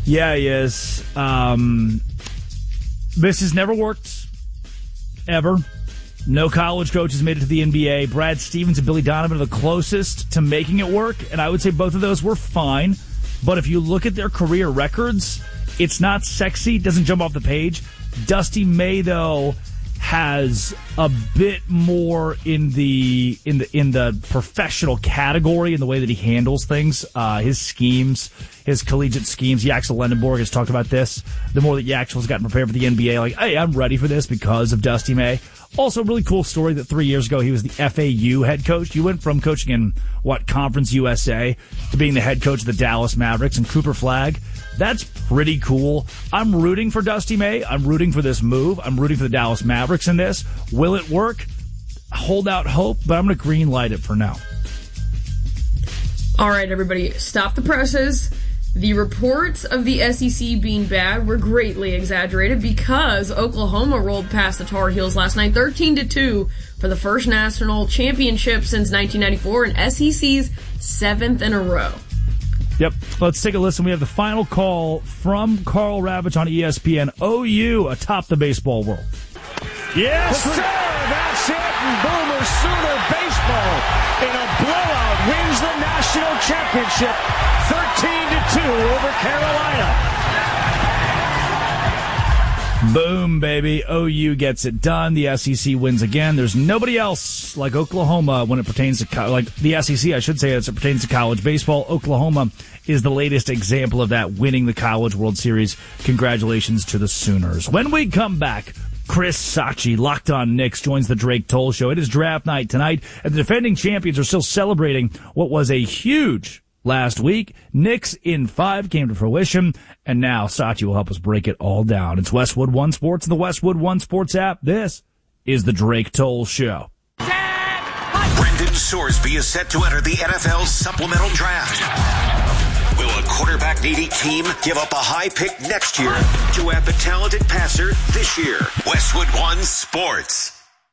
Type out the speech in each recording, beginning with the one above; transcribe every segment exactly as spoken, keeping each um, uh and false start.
Yeah, he is. Um, this has never worked, ever. No college coaches made it to the N B A. Brad Stevens and Billy Donovan are the closest to making it work, and I would say both of those were fine. But if you look at their career records, it's not sexy, doesn't jump off the page. Dusty May, though, has a bit more in the in the in the professional category in the way that he handles things, uh, his schemes, his collegiate schemes. Yaxel Lendenborg has talked about this. The more that Yaxel has gotten prepared for the N B A, like, hey, I'm ready for this because of Dusty May. Also, really cool story that three years ago he was the F A U head coach. You went from coaching in, what, Conference U S A to being the head coach of the Dallas Mavericks and Cooper Flagg. That's pretty cool. I'm rooting for Dusty May. I'm rooting for this move. I'm rooting for the Dallas Mavericks in this. Will it work? Hold out hope, but I'm going to green light it for now. All right, everybody, stop the presses. The reports of the S E C being bad were greatly exaggerated because Oklahoma rolled past the Tar Heels last night thirteen to two for the first national championship since nineteen ninety-four and S E C's seventh in a row. Yep. Let's take a listen. We have the final call from Carl Ravitch on E S P N. O U atop the baseball world. Yes, sir. That's it. And Boomer Sooner baseball in a blowout wins the national championship thirteen to two over Carolina. Boom, baby. O U gets it done. The S E C wins again. There's nobody else like Oklahoma when it pertains to, co- like the S E C, I should say, as it pertains to college baseball. Oklahoma is the latest example of that, winning the College World Series. Congratulations to the Sooners. When we come back, Chris Sachi, Locked On Knicks, joins the Drake Toll Show. It is draft night tonight, and the defending champions are still celebrating what was a huge last week. Knicks in five came to fruition, and now Sachi will help us break it all down. It's Westwood One Sports and the Westwood One Sports app. This is the Drake Toll Show. Brendan Sorsby is set to enter the N F L supplemental draft. Will a quarterback-needy team give up a high pick next year to have the talented passer this year? Westwood One Sports.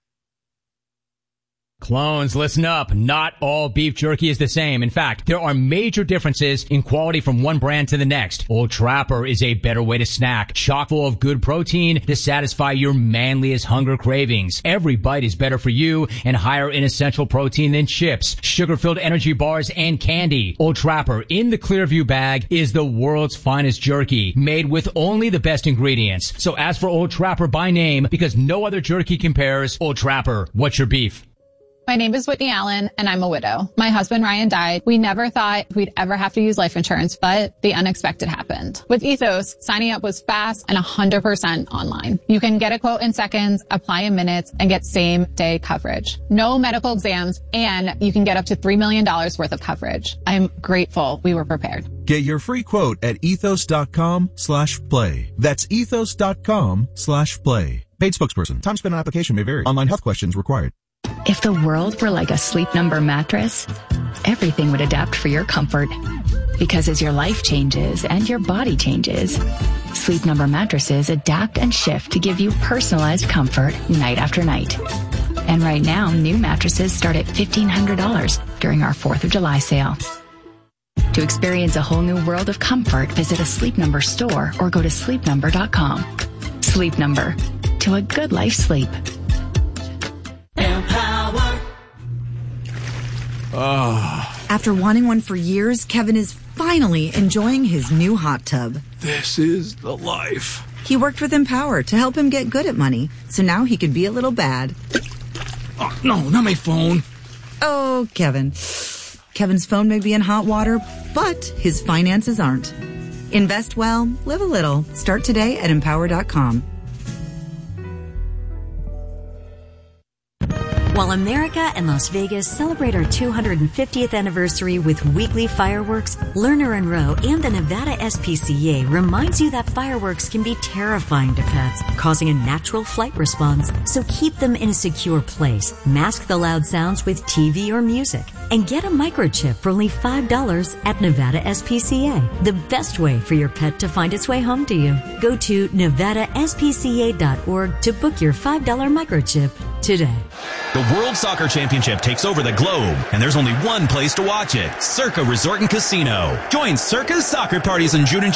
Clones, listen up. Not all beef jerky is the same. In fact, there are major differences in quality from one brand to the next. Old Trapper is a better way to snack, chock full of good protein to satisfy your manliest hunger cravings. Every bite is better for you and higher in essential protein than chips, sugar-filled energy bars, and candy. Old Trapper in the Clearview bag is the world's finest jerky, made with only the best ingredients. So ask for Old Trapper by name because no other jerky compares. Old Trapper, what's your beef? My name is Whitney Allen, and I'm a widow. My husband, Ryan, died. We never thought we'd ever have to use life insurance, but the unexpected happened. With Ethos, signing up was fast and one hundred percent online. You can get a quote in seconds, apply in minutes, and get same-day coverage. No medical exams, and you can get up to three million dollars worth of coverage. I'm grateful we were prepared. Get your free quote at ethos.com slash play. That's ethos.com slash play. Paid spokesperson. Time spent on application may vary. Online health questions required. If the world were like a Sleep Number mattress, everything would adapt for your comfort. Because as your life changes and your body changes, Sleep Number mattresses adapt and shift to give you personalized comfort night after night. And right now, new mattresses start at fifteen hundred dollars during our fourth of July sale. To experience a whole new world of comfort, visit a Sleep Number store or go to sleep number dot com. Sleep Number. To a good life sleep. Empower. Oh. After wanting one for years, Kevin is finally enjoying his new hot tub. This is the life. He worked with Empower to help him get good at money, so now he can be a little bad. Oh, no, not my phone. Oh, Kevin. Kevin's phone may be in hot water, but his finances aren't. Invest well, live a little. Start today at empower dot com. While America and Las Vegas celebrate our two hundred fiftieth anniversary with weekly fireworks, Lerner and Rowe and the Nevada S P C A reminds you that fireworks can be terrifying to pets, causing a natural flight response. So keep them in a secure place. Mask the loud sounds with T V or music. And get a microchip for only five dollars at Nevada S P C A. The best way for your pet to find its way home to you. Go to nevada s p c a dot org to book your five dollars microchip today. The World Soccer Championship takes over the globe, and there's only one place to watch it. Circa Resort and Casino. Join Circa's soccer parties in June and July.